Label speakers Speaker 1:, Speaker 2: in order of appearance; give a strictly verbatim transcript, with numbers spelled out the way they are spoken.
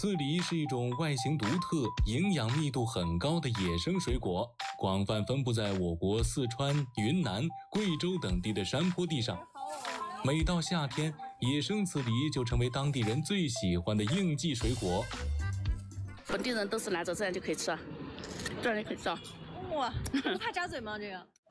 Speaker 1: 刺梨是一种外形独特、营养密度很高的野生水果，广泛分布在我国四川、云南、贵州等地的山坡地上。每到夏天，野生刺梨就成为当地人最喜欢的应季水果。
Speaker 2: 本地人都是拿着这样就可以吃啊，这样就可以吃啊。
Speaker 3: 哇，不怕扎嘴吗？这个？